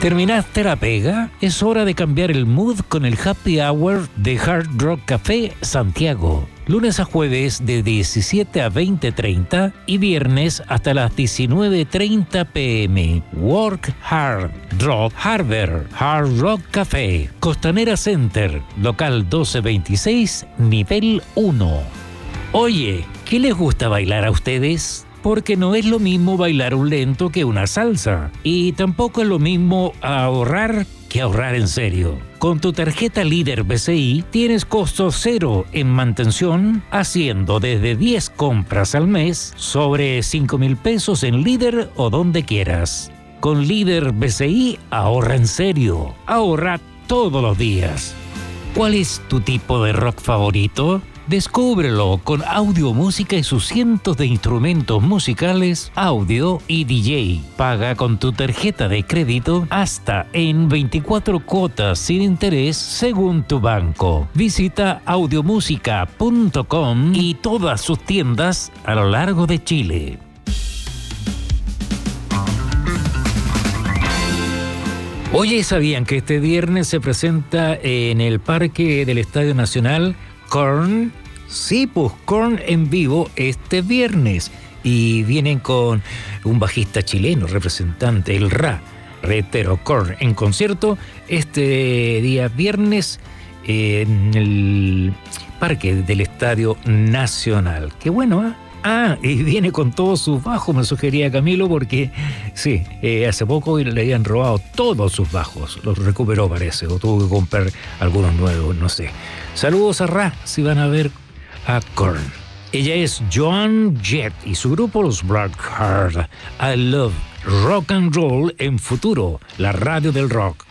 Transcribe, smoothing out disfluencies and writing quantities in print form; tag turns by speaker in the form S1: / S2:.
S1: ¿Terminaste la pega? Es hora de cambiar el mood con el Happy Hour de Hard Rock Café Santiago. Lunes a jueves de 17 a 20:30 y viernes hasta las 19:30 p.m. Work Hard, Drop Harder, Hard Rock Café, Costanera Center, local 1226, nivel 1. Oye, ¿qué les gusta bailar a ustedes? Porque no es lo mismo bailar un lento que una salsa. Y tampoco es lo mismo ahorrar que ahorrar en serio. Con tu tarjeta Líder BCI tienes costo cero en mantención, haciendo desde 10 compras al mes sobre 5,000 pesos en Líder o donde quieras. Con Líder BCI ahorra en serio. Ahorra todos los días. ¿Cuál es tu tipo de rock favorito? Descúbrelo con Audio Música y sus cientos de instrumentos musicales, audio y DJ. Paga con tu tarjeta de crédito hasta en 24 cuotas sin interés según tu banco. Visita audiomusica.com y todas sus tiendas a lo largo de Chile. Oye, ¿sabían que este viernes se presenta en el Parque del Estadio Nacional Korn? Sí, pues Korn en vivo este viernes. Y vienen con un bajista chileno, representante, el Reitero, Korn en concierto este día viernes en el Parque del Estadio Nacional. Qué bueno, ¿eh? Ah, y viene con todos sus bajos, me sugería Camilo, porque sí, hace poco le habían robado todos sus bajos. Los recuperó, parece, o tuvo que comprar algunos nuevos, no sé. Saludos a Ra, si van a ver a Korn. Ella es Joan Jett y su grupo los Blackheart. I love rock and roll en Futuro, la radio del rock.